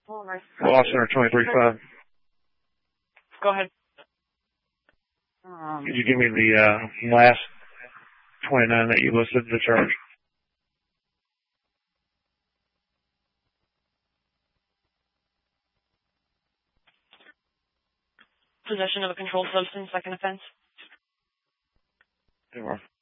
Law Center 23-5. Go ahead. Could you give me the last 29 that you listed the charge? Possession of a controlled substance, second offense. There are.